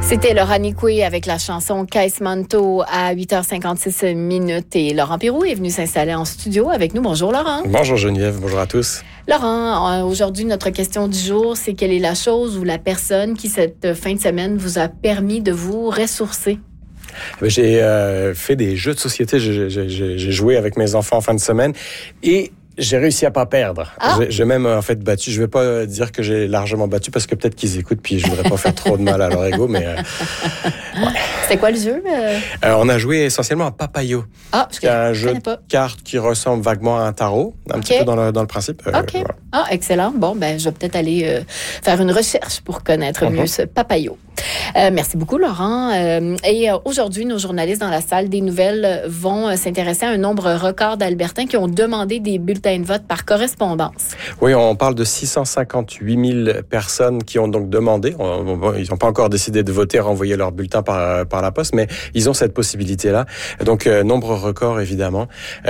C'était Laura Nicoué avec la chanson Case Manto à 8h56 minutes. Et Laurent Pirou est venu s'installer en studio avec nous. Bonjour Laurent. Bonjour Geneviève, bonjour à tous. Laurent, aujourd'hui, notre question du jour, c'est quelle est la chose ou la personne qui, cette fin de semaine, vous a permis de vous ressourcer? J'ai fait des jeux de société, j'ai joué avec mes enfants en fin de semaine et j'ai réussi à pas perdre. Ah. J'ai même en fait battu. Je vais pas dire que j'ai largement battu parce que peut-être qu'ils écoutent puis je voudrais pas faire trop de mal à leur ego, mais ouais. C'était quoi le jeu? On a joué essentiellement à Papayo. Ah, C'est un jeu de cartes qui ressemble vaguement à un tarot, un petit peu dans le principe. OK. Voilà. Ah, excellent. Bon, je vais peut-être aller faire une recherche pour connaître mieux ce Papayo. Merci beaucoup, Laurent. Et aujourd'hui, nos journalistes dans la salle des nouvelles vont s'intéresser à un nombre record d'Albertains qui ont demandé des bulletins de vote par correspondance. Oui, on parle de 658 000 personnes qui ont donc demandé. Ils n'ont pas encore décidé de voter, renvoyer leur bulletin par la poste, mais ils ont cette possibilité-là. Donc, nombre record, évidemment.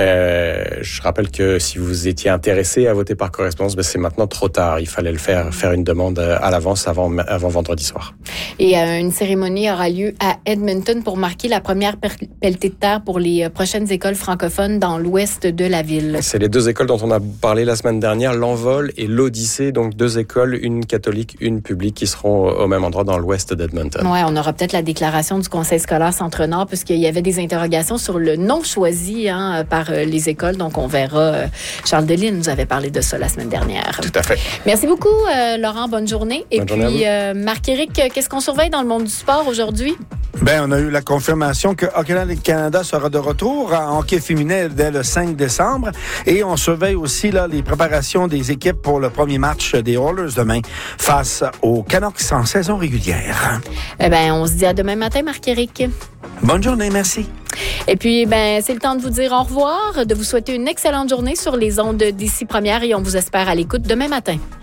Je rappelle que si vous étiez intéressé à voter par correspondance, c'est maintenant trop tard. Il fallait le faire une demande à l'avance avant vendredi soir. Et une cérémonie aura lieu à Edmonton pour marquer la première pelletée de terre pour les prochaines écoles francophones dans l'ouest de la ville. C'est les deux écoles dont on a parlé la semaine dernière, l'Envol et l'Odyssée, donc deux écoles, une catholique, une publique, qui seront au même endroit dans l'ouest d'Edmonton. Oui, on aura peut-être la déclaration du Conseil scolaire Centre-Nord, puisqu'il y avait des interrogations sur le nom choisi par les écoles, donc on verra. Charles Delisle nous avait parlé de ça la semaine dernière. Tout à fait. Merci beaucoup, Laurent, bonne journée. Et puis, Marc-Éric, qu'est-ce qu'on surveille dans le monde du sport aujourd'hui? On a eu la confirmation que Hockey Canada sera de retour en hockey féminin dès le 5 décembre. Et on surveille aussi les préparations des équipes pour le premier match des Oilers demain face aux Canucks en saison régulière. On se dit à demain matin, Marc-Éric. Bonne journée, merci. Et puis, c'est le temps de vous dire au revoir, de vous souhaiter une excellente journée sur les ondes d'ici Première et on vous espère à l'écoute demain matin.